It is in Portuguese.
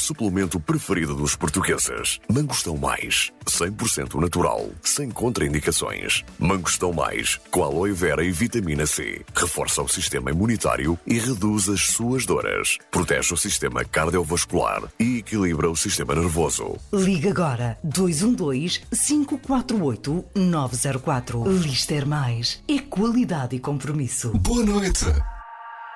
suplemento preferido dos portugueses. Mangostão Mais, 100% natural, sem contraindicações. Mangostão Mais, com aloe vera e vitamina C. Reforça o sistema imunitário e reduz as suas dores. Protege o sistema cardiovascular e equilibra o sistema nervoso. Liga agora 212-548-904. Lister Mais é qualidade e compromisso. Boa noite.